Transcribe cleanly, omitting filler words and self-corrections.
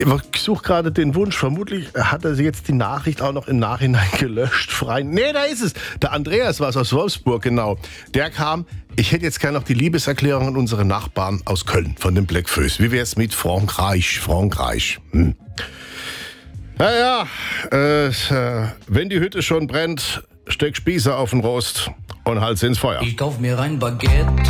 Ich suche gerade den Wunsch. Vermutlich hat er jetzt die Nachricht auch noch im Nachhinein gelöscht. Frei. Nee, da ist es. Der Andreas war es aus Wolfsburg, genau. Der kam. Ich hätte jetzt gerne noch die Liebeserklärung an unsere Nachbarn aus Köln von den Blackfoes. Wie wär's mit Frankreich? Naja, wenn die Hütte schon brennt, steck Spieße auf den Rost und Hals ins Feuer. Ich kauf mir ein Baguette